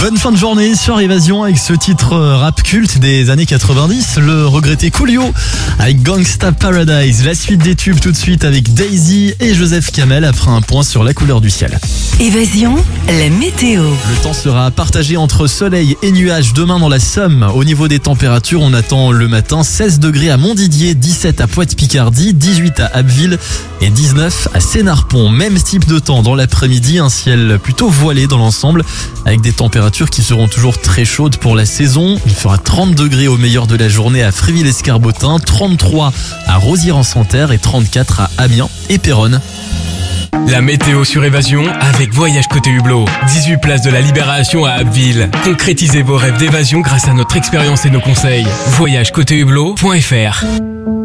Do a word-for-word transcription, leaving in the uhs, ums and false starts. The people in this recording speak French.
Bonne fin de journée sur Évasion avec ce titre rap culte des années quatre-vingt-dix, le regretté Coolio avec Gangsta Paradise. La suite des tubes tout de suite avec Daisy et Joseph Kamel après un point sur la couleur du ciel. Évasion, la météo. Le temps sera partagé entre soleil et nuages demain dans la Somme. Au niveau des températures, on attend le matin seize degrés à Montdidier, dix-sept à Pointe-Picardie, dix-huit à Abbeville et dix-neuf à Sénarpont. Même type de temps dans l'après-midi, un ciel plutôt voilé dans l'ensemble avec des températures qui seront toujours très chaudes pour la saison. Il fera trente degrés au meilleur de la journée à Fréville-Escarbotin, trente-trois à Rosières-en-Santerre et trente-quatre à Amiens et Péronne. La météo sur Évasion avec Voyage Côté Hublot. dix-huit places de la Libération à Abbeville. Concrétisez vos rêves d'évasion grâce à notre expérience et nos conseils. voyage côté hublot point f r